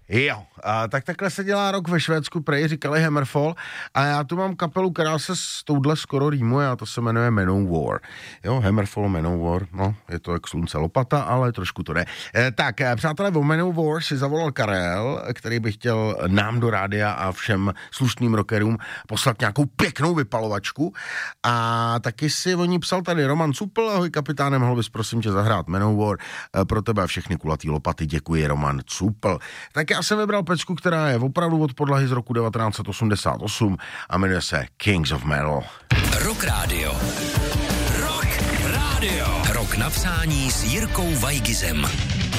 Jo, tak takhle se dělá rok ve Švédsku, prej říkali Hammerfall, a já tu mám kapelu, která se s touhle skoro rýmuje, a to se jmenuje Manowar. Jo, Hammerfall, Manowar, no, je to jak slunce lopata, ale trošku to jde. Tak, přátelé, o Manowar si zavolal Karel, který by chtěl nám do rádia a všem slušným rockerům poslat nějakou pěknou vypalovačku, a taky si o ní psal tady Roman Cupl. Ahoj kapitáne, mohl bys prosím tě zahrát Manowar pro tebe a všechny kulatý lopaty. Děkuji, Roman Cupl. Tak já jsem vybral pecku, která je opravdu od podlahy z roku 1988 a jmenuje se Kings of Metal. Rock Radio. Rock Radio. Rock na přání s Jirkou Vajgizem.